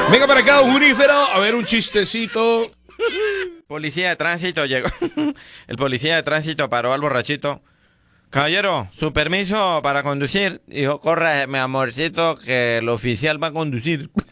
Venga para acá, un Junífero, a ver un chistecito. Policía de tránsito llegó. El policía de tránsito paró al borrachito. Caballero, su permiso para conducir. Dijo, corre, mi amorcito, que el oficial va a conducir.